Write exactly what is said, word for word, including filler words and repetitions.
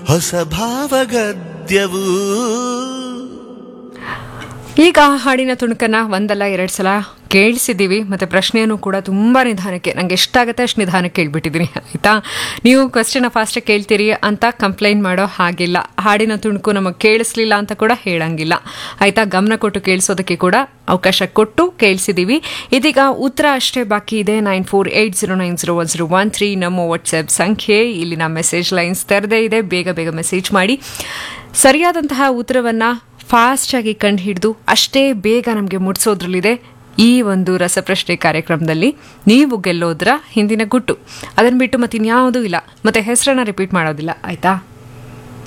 ಹೊಸ ಭಾವಗದ್ಯವು. ಈಗ ಹಾಡಿನ ತುಣುಕನ್ನ ಒಂದಲ್ಲ ಎರಡು ಸಲ ಕೇಳಿಸಿದ್ದೀವಿ, ಮತ್ತು ಪ್ರಶ್ನೆಯನ್ನು ಕೂಡ ತುಂಬ ನಿಧಾನಕ್ಕೆ, ನನಗೆ ಎಷ್ಟಾಗುತ್ತೆ ಅಷ್ಟು ನಿಧಾನಕ್ಕೆ ಕೇಳಿಬಿಟ್ಟಿದ್ದೀನಿ ಆಯಿತಾ. ನೀವು ಕ್ವಶನ್ ಫಾಸ್ಟಾಗಿ ಕೇಳ್ತೀರಿ ಅಂತ ಕಂಪ್ಲೇಂಟ್ ಮಾಡೋ ಹಾಗಿಲ್ಲ, ಹಾಡಿನ ತುಣುಕು ನಮಗೆ ಕೇಳಿಸ್ಲಿಲ್ಲ ಅಂತ ಕೂಡ ಹೇಳಂಗಿಲ್ಲ ಆಯಿತಾ. ಗಮನ ಕೊಟ್ಟು ಕೇಳಿಸೋದಕ್ಕೆ ಕೂಡ ಅವಕಾಶ ಕೊಟ್ಟು ಕೇಳಿಸಿದ್ದೀವಿ. ಇದೀಗ ಉತ್ತರ ಅಷ್ಟೇ ಬಾಕಿ ಇದೆ. Nine four eight zero nine zero one zero one three ನಮ್ಮ ವಾಟ್ಸ್ಆ್ಯಪ್ ಸಂಖ್ಯೆ. ಇಲ್ಲಿನ ಮೆಸೇಜ್ ಲೈನ್ಸ್ ತೆರೆದೇ ಇದೆ, ಬೇಗ ಬೇಗ ಮೆಸೇಜ್ ಮಾಡಿ. ಸರಿಯಾದಂತಹ ಉತ್ತರವನ್ನು ಫಾಸ್ಟಾಗಿ ಕಂಡು ಹಿಡಿದು ಅಷ್ಟೇ ಬೇಗ ನಮಗೆ ಮುಟ್ಸೋದ್ರಲ್ಲಿದೆ ಈ ಒಂದು ರಸಪ್ರಶ್ನೆ ಕಾರ್ಯಕ್ರಮದಲ್ಲಿ. ನೀವು ಗೆಲ್ಲೋದ್ರ ಹಿಂದಿನ ಗುಟ್ಟು, ಅದನ್ನು ಬಿಟ್ಟು ಮತ್ತಿನ್ಯಾವುದೂ ಇಲ್ಲ, ಮತ್ತು ಹೆಸರನ್ನು ರಿಪೀಟ್ ಮಾಡೋದಿಲ್ಲ ಆಯಿತಾ.